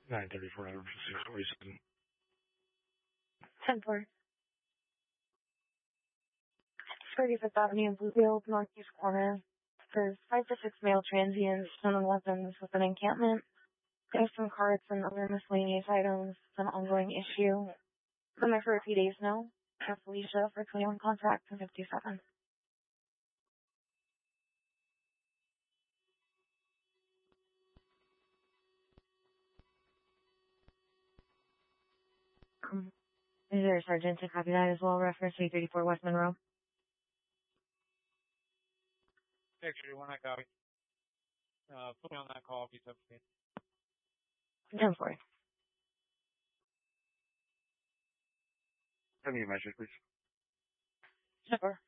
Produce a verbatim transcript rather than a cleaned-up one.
nine thirty-four hours for six forty-seven. ten four. thirty-fifth Avenue, Bluefield, northeast corner. There's five to six male transients and weapons with an encampment. There's some cards and other miscellaneous items. It's an ongoing issue. Been there for a few days now. Have Felicia for twenty-one contract and fifty-seven. Um, is there a sergeant to copy that as well? Reference three thirty-four West Monroe. Actually, when I copy, uh, put me on that call if you seventeen. ten four. Send me a message, please. ten four.